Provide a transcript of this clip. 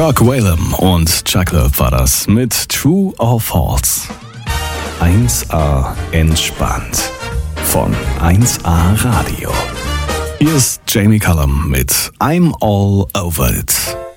Kirk Whalum und Chuck Love war das mit True or False. 1A entspannt von 1A Radio. Hier ist Jamie Cullum mit I'm All Over It.